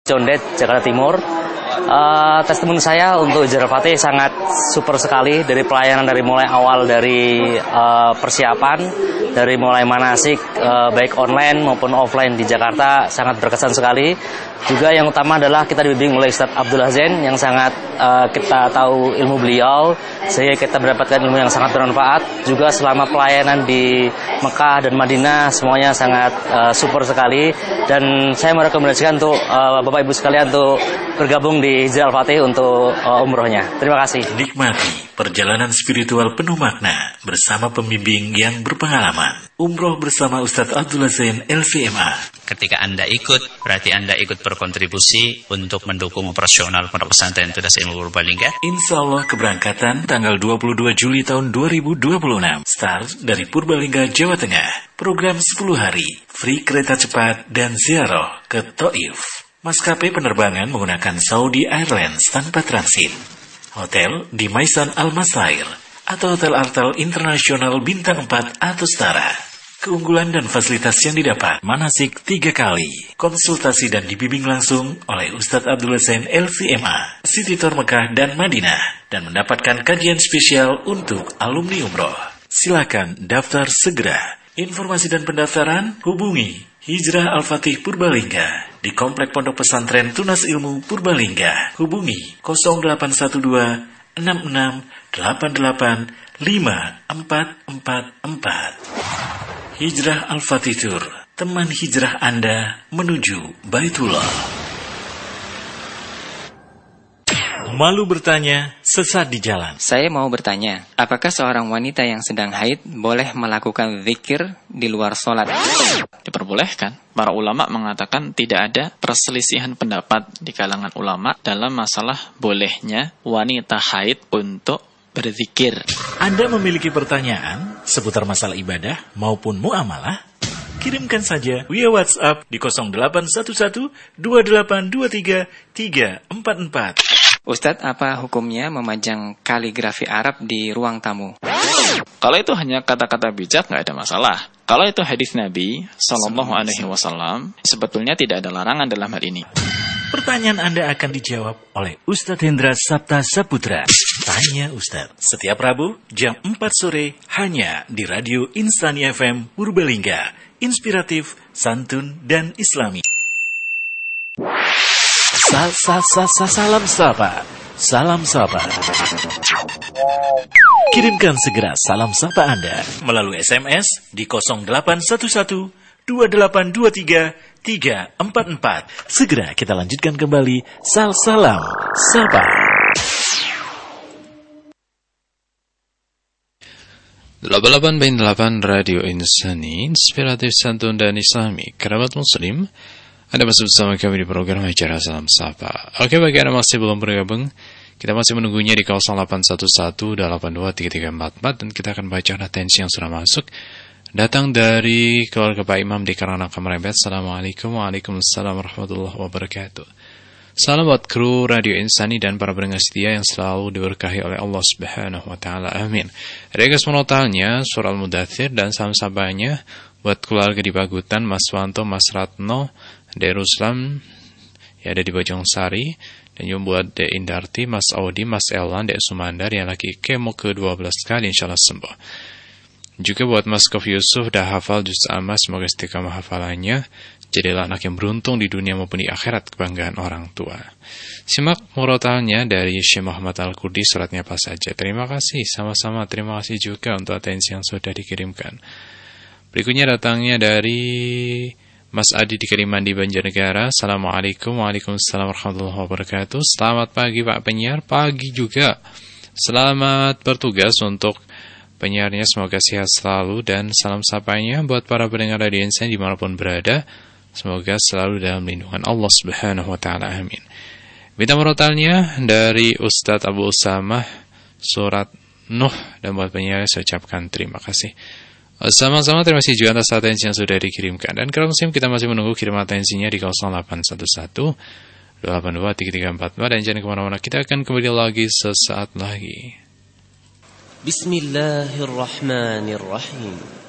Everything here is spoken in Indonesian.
Condet, Jakarta Timur. Testimoni saya untuk Hijrah Al-Fatih sangat super sekali, dari pelayanan dari mulai awal, dari persiapan, dari mulai manasik baik online maupun offline di Jakarta sangat berkesan sekali. Juga yang utama adalah kita dibimbing oleh Ustadz Abdullah Zain yang sangat kita tahu ilmu beliau, sehingga kita mendapatkan ilmu yang sangat bermanfaat. Juga selama pelayanan di Mekah dan Madinah semuanya sangat super sekali, dan saya merekomendasikan untuk Bapak Ibu sekalian untuk bergabung di Hijrah Al-Fatih untuk umrohnya. Terima kasih. Nikmati perjalanan spiritual penuh makna bersama pembimbing yang berpengalaman. Umroh bersama Ustadz Abdullah Zain LCMA. Ketika Anda ikut, berarti Anda ikut berkontribusi untuk mendukung operasional Pondok Pesantren Tunas Ilmu Purbalingga. Insya Allah keberangkatan tanggal 22 Juli tahun 2026. Start dari Purbalingga, Jawa Tengah. Program 10 hari, free kereta cepat dan ziarah ke Taif. Maskapai penerbangan menggunakan Saudi Airlines tanpa transit. Hotel di Maisan Al-Masair atau Hotel Artal Internasional Bintang 4 atau setara. Keunggulan dan fasilitas yang didapat: manasik 3 kali, konsultasi dan dibimbing langsung oleh Ustadz Abdullah Zain LCMA, City Tour Mekah dan Madinah, dan mendapatkan kajian spesial untuk alumni umroh. Silakan daftar segera. Informasi dan pendaftaran hubungi Hijrah Al-Fatih Purbalingga di Komplek Pondok Pesantren Tunas Ilmu Purbalingga. Hubungi 0812 66 88 5444. Hijrah Al-Fatih Tour, teman hijrah Anda menuju Baitullah. Malu bertanya, sesat di jalan. Saya mau bertanya, apakah seorang wanita yang sedang haid boleh melakukan zikir di luar sholat? Diperbolehkan. Para ulama mengatakan tidak ada perselisihan pendapat di kalangan ulama dalam masalah bolehnya wanita haid untuk berzikir. Anda memiliki pertanyaan seputar masalah ibadah maupun muamalah? Kirimkan saja via WhatsApp di 0811 2823 344. Ustadz, apa hukumnya memajang kaligrafi Arab di ruang tamu? Kalau itu hanya kata-kata bijak, nggak ada masalah. Kalau itu hadis Nabi Sallallahu Alaihi Wasallam, sebetulnya tidak ada larangan dalam hal ini. Pertanyaan Anda akan dijawab oleh Ustadz Hendra Sabta Saputra. Tanya Ustadz, setiap Rabu jam 4 sore hanya di Radio Insani FM Purbalingga. Inspiratif, santun, dan islami. Salam sapa. Salam sapa. Kirimkan segera salam sapa Anda melalui SMS di 0811 2823 344. Segera kita lanjutkan kembali salam sapa. 88.8 Radio Insani, inspiratif, santun, dan islami. Kerabat muslim, Anda masih bersama kami di program Acara Salam Sapa. Oke, bagi Anda masih belum bergabung, kita masih menunggunya di 0811-823344, dan kita akan baca atensi yang sudah masuk. Datang dari keluarga Pak Imam di Karanaka Merembet. Assalamualaikum, waalaikumsalam warahmatullahi wabarakatuh. Salam buat kru Radio Insani dan para pendengar setia yang selalu diberkahi oleh Allah Subhanahu wa taala. Amin. Regas monotalnya surah Al-Mudaththir, dan salam sabahnya buat keluarga di Pagutan, Mas Wanto, Mas Ratno, Darussalam ya ada di Bojongsari, dan juga buat De Indarti, Mas Audi, Mas Elan, Dek Sumandar yang lagi kemo ke-12 kali, insyaallah sembuh. Juga buat Mas Kof Yusuf, dah hafal juz amma, semoga istiqamah hafalannya. Jadilah anak yang beruntung di dunia maupun di akhirat, kebanggaan orang tua. Simak murotalnya dari Syekh Muhammad Al-Kurdi, suratnya apa saja. Terima kasih, sama-sama terima kasih juga untuk atensi yang sudah dikirimkan. Berikutnya datangnya dari Mas Adi di Kerimandi, Banjarnegara. Assalamualaikum, waalaikumsalam warahmatullahi wabarakatuh. Selamat pagi Pak Penyiar, pagi juga. Selamat bertugas untuk penyiarnya, semoga sehat selalu, dan salam sapanya buat para pendengar Radio Insani dimanapun berada. Semoga selalu dalam lindungan Allah Subhanahu wa taala. Amin. Bintang murotalnya dari Ustadz Abu Usamah, surat Nuh, dan buat penyiar saya ucapkan terima kasih. Sama-sama terima kasih juga atas atensi yang sudah dikirimkan. Dan kalau musim kita masih menunggu kirim atensinya di 0811 282 3344, dan jangan kemana-mana, kita akan kembali lagi sesaat lagi. Bismillahirrahmanirrahim.